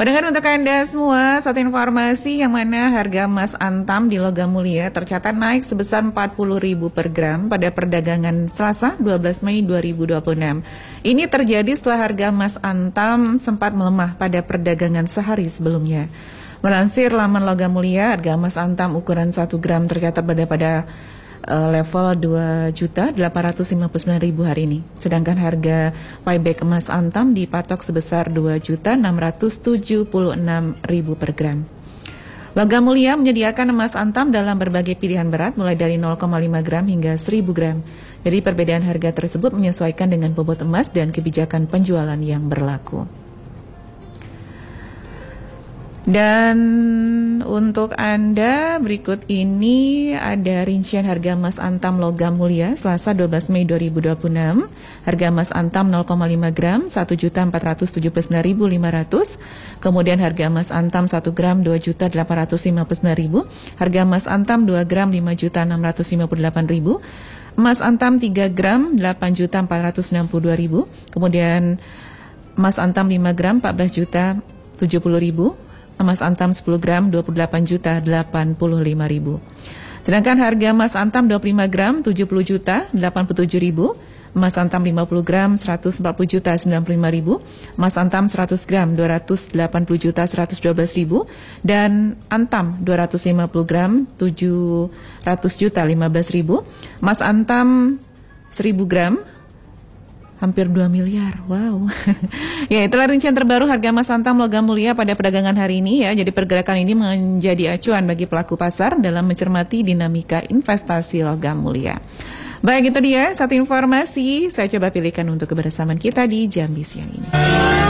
Pendengar, untuk Anda semua, satu informasi yang mana harga emas antam di Logam Mulia tercatat naik sebesar Rp40.000 per gram pada perdagangan Selasa 12 Mei 2026. Ini terjadi setelah harga emas antam sempat melemah pada perdagangan sehari sebelumnya. Melansir laman Logam Mulia, harga emas antam ukuran 1 gram tercatat pada level Rp2.859.000 hari ini. Sedangkan harga buyback emas antam dipatok sebesar Rp2.676.000 per gram. Logam Mulia menyediakan emas antam dalam berbagai pilihan berat mulai dari 0,5 gram hingga 1.000 gram. Jadi perbedaan harga tersebut menyesuaikan dengan bobot emas dan kebijakan penjualan yang berlaku. Dan untuk Anda, berikut ini ada rincian harga emas antam Logam Mulia Selasa 12 Mei 2026. Harga emas antam 0,5 gram Rp1.479.500. Kemudian harga emas antam 1 gram Rp2.859.000. Harga emas antam 2 gram Rp5.658.000. Emas antam 3 gram Rp8.462.000. Kemudian emas antam 5 gram Rp14.070.000. Emas antam 10 gram Rp28.085.000. Sedangkan harga emas antam 25 gram Rp70.087.000. Emas antam 50 gram Rp140.095.000. Emas antam 100 gram Rp280.112.000. Dan antam 250 gram Rp700.015.000. Emas antam 1000 gram hampir 2 miliar. Wow. Ya, itulah rincian terbaru harga emas antam Logam Mulia pada perdagangan hari ini ya. Jadi pergerakan ini menjadi acuan bagi pelaku pasar dalam mencermati dinamika investasi Logam Mulia. Baik, itu dia satu informasi saya coba pilihkan untuk kebersamaan kita di Jambi siang ini.